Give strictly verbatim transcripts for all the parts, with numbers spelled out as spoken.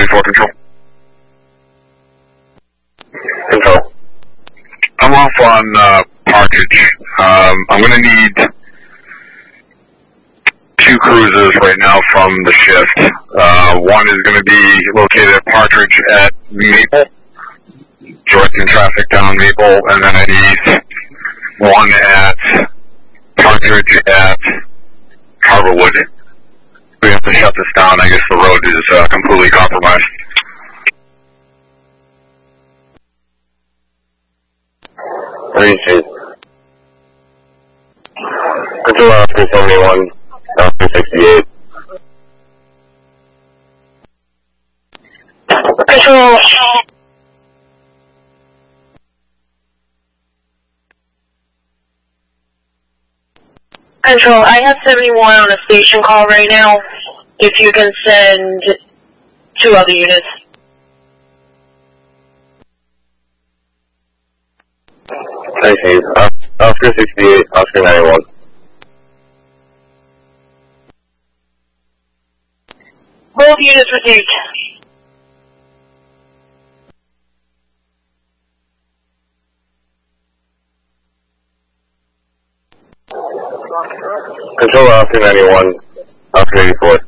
thirty-four Control. Control. I'm off on uh, Partridge. Um, I'm going to need two cruisers right now from the shift. Uh, one is going to be located at Partridge at Maple, directing traffic down Maple, and then I need one at Partridge at Harborwood. We have to shut this down. I guess the road is uh, completely compromised. Appreciate it. Control Oscar seventy-one, Oscar sixty-eight. Control. Control, I have seventy-one on a station call right now. If you can send two other units. Thank you. Oscar sixty-eight, Oscar ninety-one. Both units received. Control Oscar ninety-one, Oscar eighty-four.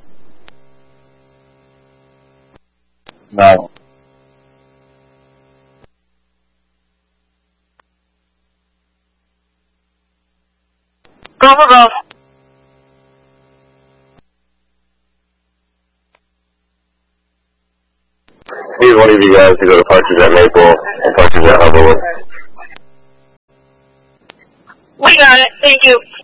No. Go for both. Need one of you guys to go to Partridge at Maple and Partridge at Harborwood. We got it. Thank you.